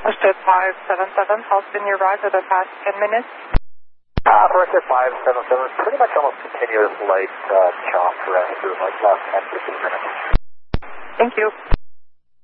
Forester 577, how's been your ride for the past 10 minutes? Forester 577, pretty much almost continuous light chop for, I think it was like last 10 15 minutes. Thank you.